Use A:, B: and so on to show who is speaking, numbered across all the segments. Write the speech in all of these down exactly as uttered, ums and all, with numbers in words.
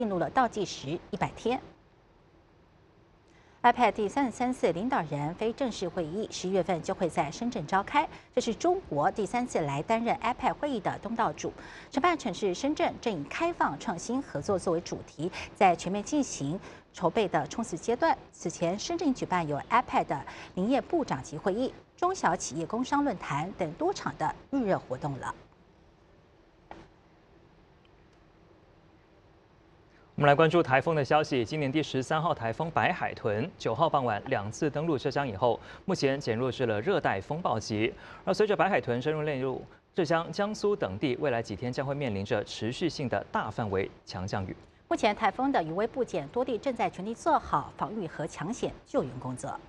A: 进入了倒计时一百天。I P E D 第三十三次领导人非正式会议十一月份就会在深圳召开，这是中国第三次来担任 I P E D 会议的东道主。承办城市深圳正以开放、创新、合作作为主题，在全面进行筹备的冲刺阶段。此前，深圳举办有 I P E D 的林业部长级会议、中小企业工商论坛等多场的预热活动了。
B: 我们来关注台风的消息。今年第十三号台风白海豚，九号傍晚两次登陆浙江以后，目前减弱至了热带风暴级。而随着白海豚深入内陆浙江、江苏等地，未来几天将会面临着持续性的大范围强降雨。
A: 目前台风的余威不减，多地正在全力做好防御和抢险救援工作。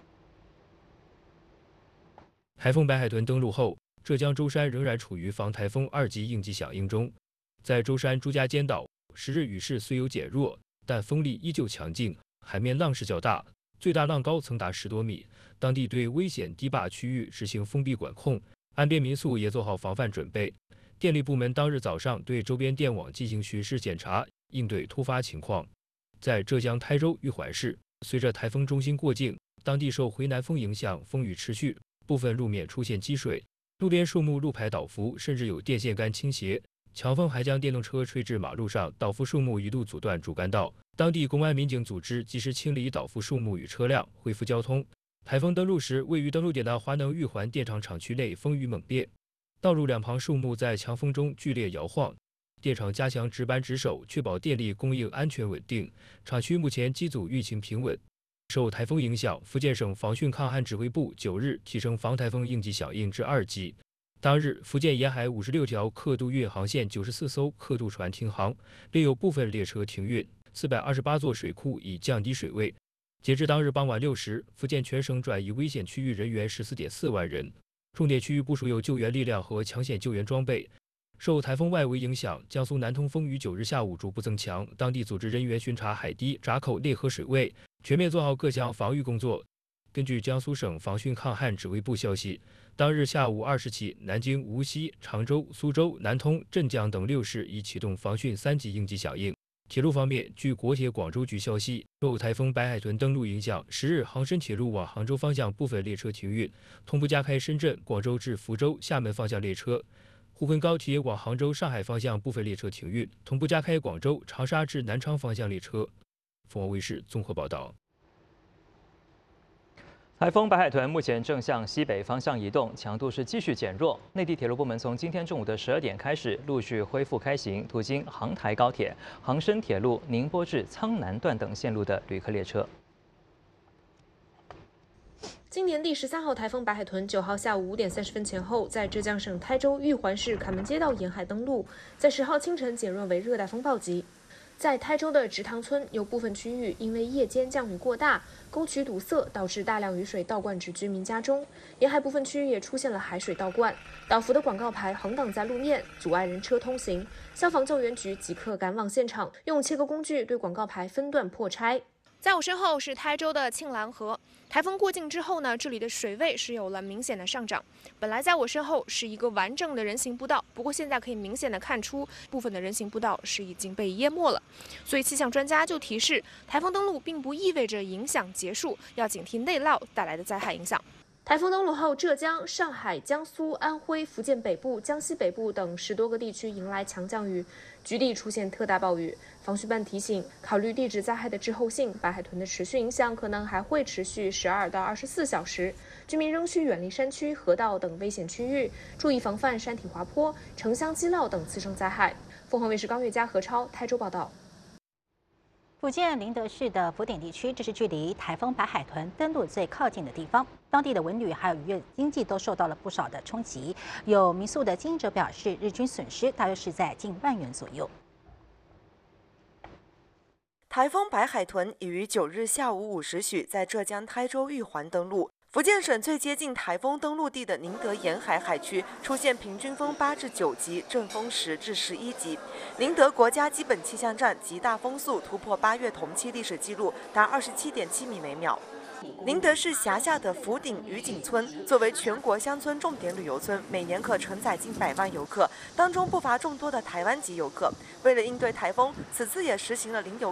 C: 台风白海豚登陆后，浙江舟山仍然处于防台风二级应急响应中。在舟山朱家尖岛，十日雨势虽有减弱，但风力依旧强劲，海面浪势较大，最大浪高曾达十多米。当地对危险堤坝区域实行封闭管控，岸边民宿也做好防范准备。电力部门当日早上对周边电网进行巡视检查，应对突发情况。在浙江台州玉环市，随着台风中心过境，当地受回南风影响，风雨持续，部分路面出现积水，路边树木路牌倒伏，甚至有电线杆倾斜。强风还将电动车吹至马路上，倒伏树木一度阻断主干道。当地公安民警组织及时清理倒伏树木与车辆，恢复交通。台风登陆时，位于登陆点的华能玉环电厂厂区内风雨猛烈，道路两旁树木在强风中剧烈摇晃。电厂加强值班值守，确保电力供应安全稳定。厂区目前机组运行平稳。受台风影响，福建省防汛抗旱指挥部九日提升防台风应急响应至二级。当日，福建沿海五十六条客渡运航线九十四艘客渡船停航，另有部分列车停运。四百二十八座水库已降低水位。截至当日傍晚六时，福建全省转移危险区域人员十四点四万人，重点区域部署有救援力量和抢险救援装备。受台风外围影响，江苏南通风于九日下午逐步增强，当地组织人员巡查海堤、闸口、内河水位，全面做好各项防御工作。根据江苏省防汛抗旱指挥部消息，当日下午二时起，南京、无锡、常州、苏州、南通、镇江等六市已启动防汛三级应急响应。铁路方面，据国铁广州局消息，受台风白海豚登陆影响，十日杭深铁路往杭州方向部分列车停运，同步加开深圳、广州至福州、厦门方向列车；沪昆高铁往杭州、上海方向部分列车停运，同步加开广州、长沙至南昌方向列车。凤凰卫视综合报道。
B: 台风白海豚目前正向西北方向移动，强度是继续减弱。内地铁路部门从今天中午的十二点开始，陆续恢复开行途经杭台高铁、杭深铁路、宁波至苍南段等线路的旅客列车。
D: 今年第十三号台风白海豚九号下午五点三十分前后，在浙江省台州玉环市坎门街道沿海登陆，在十号清晨减弱为热带风暴级。在台州的直塘村，有部分区域因为夜间降雨过大，沟渠堵塞，导致大量雨水倒灌至居民家中。沿海部分区域也出现了海水倒灌，倒伏的广告牌横挡在路面，阻碍人车通行。消防救援局即刻赶往现场，用切割工具对广告牌分段破拆。在我身后是台州的庆兰河，台风过境之后呢，这里的水位是有了明显的上涨。本来在我身后是一个完整的人行步道，不过现在可以明显的看出，部分的人行步道是已经被淹没了。所以气象专家就提示，台风登陆并不意味着影响结束，要警惕内涝带来的灾害影响。台风登陆后，浙江、上海、江苏、安徽、福建北部、江西北部等十多个地区迎来强降雨，局地出现特大暴雨。防汛办提醒，考虑地质灾害的滞后性，白海豚的持续影响可能还会持续十二到二十四小时。居民仍需远离山区、河道等危险区域，注意防范山体滑坡、城乡积涝等次生灾害。凤凰卫视高月佳、何超台州报道。
A: 福建宁德市的福鼎地区，这是距离台风白海豚登陆最靠近的地方。当地的文旅还有渔业经济都受到了不少的冲击。有民宿的经营者表示，日均损失大约是在近万元左右。
E: 台风白海豚已于九日下午五时许在浙江台州玉环登陆。福建省最接近台风登陆地的宁德沿海海区出现平均风八至九级，阵风十至十一级。宁德国家基本气象站极大风速突破八月同期历史记录，达二十七点七米每秒。 宁德市辖下的福鼎渔景村作为全国乡村重点旅游村，每年可承载近百万游客，当中不乏众多的台湾籍游客。为了应对台风，此次也实行了零游